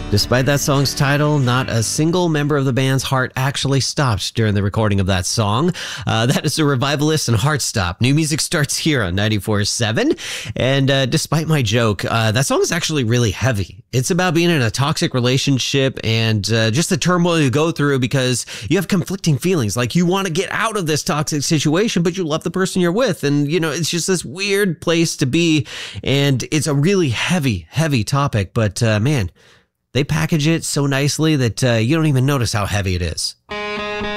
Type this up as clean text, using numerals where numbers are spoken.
Despite that song's title, not a single member of the band's heart actually stopped during the recording of that song. That is the Revivalist and Heartstop. New music starts here on 94.7. And despite my joke, that song is actually really heavy. It's about being in a toxic relationship and just the turmoil you go through because you have conflicting feelings. Like you want to get out of this toxic situation, but you love the person you're with. And, you know, it's just this weird place to be. And it's a really heavy topic. But man, they package it so nicely that you don't even notice how heavy it is.